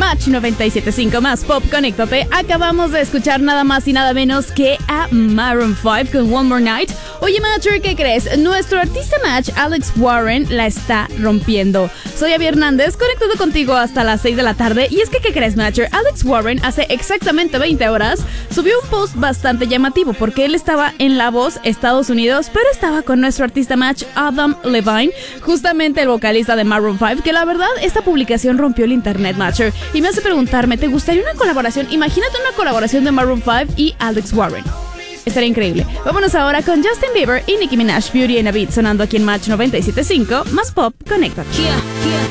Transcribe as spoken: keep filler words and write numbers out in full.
Match noventa y siete punto cinco más Pop, conéctate. Acabamos de escuchar nada más y nada menos que a Maroon cinco con One More Night. Oye, Matcher, ¿qué crees? Nuestro artista Match, Alex Warren, la está rompiendo. Soy Abby Hernández, conectado contigo hasta las seis de la tarde. Y es que, ¿qué crees, Matcher? Alex Warren hace exactamente veinte horas subió un post bastante llamativo porque él estaba en La Voz, Estados Unidos, pero estaba con nuestro artista Match, Adam Levine, justamente el vocalista de Maroon cinco, que la verdad, esta publicación rompió el internet, Matcher, y me hace preguntarme, ¿te gustaría una colaboración? Imagínate una colaboración de Maroon cinco y Alex Warren. Estaría increíble. Vámonos ahora con Justin Bieber y Nicki Minaj, Beauty and a Beat, sonando aquí en Match noventa y siete punto cinco, más Pop, conéctate. Yeah, yeah.